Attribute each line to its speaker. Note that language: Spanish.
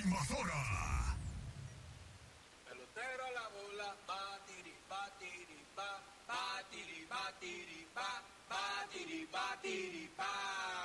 Speaker 1: Invasora.
Speaker 2: Pelotero a la bola, batiri, batiri, ba, batiri, batiri, ba, batiri, batiri, ba.